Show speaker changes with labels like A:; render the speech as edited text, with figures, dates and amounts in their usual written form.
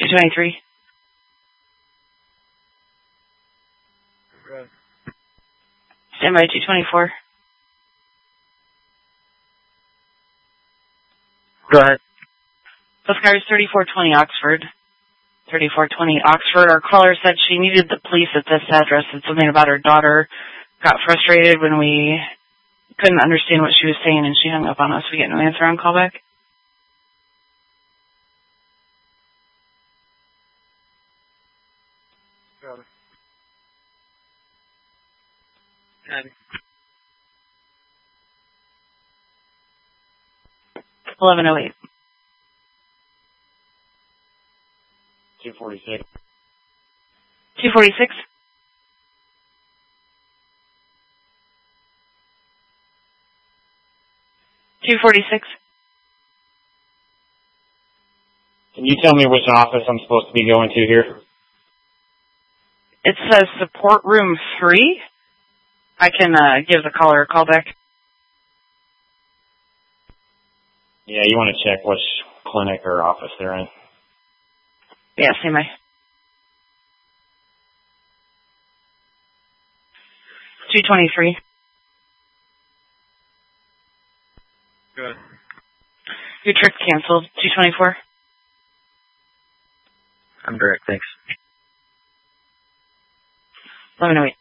A: 223.
B: Right.
A: Stand by 224.
B: Go ahead.
A: Postcard 3420 Oxford. 3420 Oxford. Our caller said she needed the police at this address. Said something about her daughter. Got frustrated when we couldn't understand what she was saying, and she hung up on us. We get no answer on callback.
B: Got it.
A: 1108.
B: 246.
A: 246.
B: Can you tell me which office I'm supposed to be going to here?
A: It says support room 3. I can give the caller a call back.
B: Yeah, you want to check which clinic or office they're in.
A: Yeah, same way. 223.
B: Good.
A: Your trip canceled. 224.
B: I'm direct, thanks.
A: 1108.